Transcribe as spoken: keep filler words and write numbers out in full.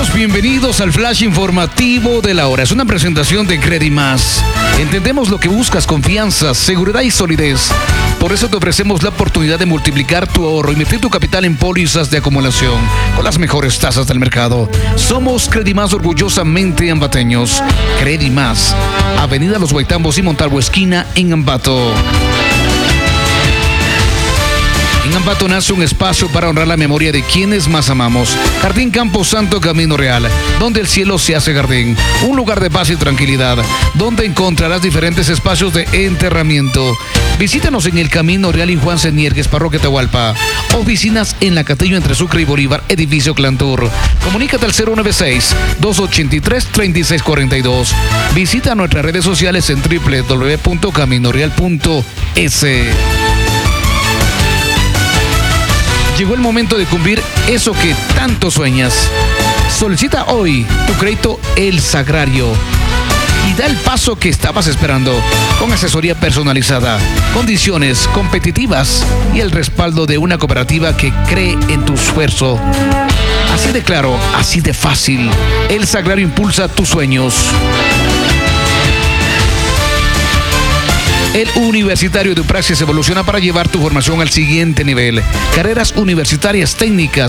Amigos, bienvenidos al flash informativo de la hora. Es una presentación de Credimás. Entendemos lo que buscas: confianza, seguridad y solidez. Por eso te ofrecemos la oportunidad de multiplicar tu ahorro y meter tu capital en pólizas de acumulación con las mejores tasas del mercado. Somos Credimás, orgullosamente ambateños. Credimás, Avenida Los Guaitambos y Montalvo esquina en Ambato. En Ambato nace un espacio para honrar la memoria de quienes más amamos. Jardín Campo Santo Camino Real, donde el cielo se hace jardín. Un lugar de paz y tranquilidad, donde encontrarás diferentes espacios de enterramiento. Visítanos en el Camino Real y Juan C. Niergues, Parroquia Atahualpa. Oficinas en La Catillo entre Sucre y Bolívar, edificio Clantur. Comunícate al cero nueve seis, dos ocho tres, tres seis cuatro dos. Visita nuestras redes sociales en doble u doble u doble u punto camino real punto es. Llegó el momento de cumplir eso que tanto sueñas. Solicita hoy tu crédito El Sagrario y da el paso que estabas esperando, con asesoría personalizada, condiciones competitivas y el respaldo de una cooperativa que cree en tu esfuerzo. Así de claro, así de fácil. El Sagrario impulsa tus sueños. El Universitario de Praxis evoluciona para llevar tu formación al siguiente nivel. Carreras universitarias técnicas,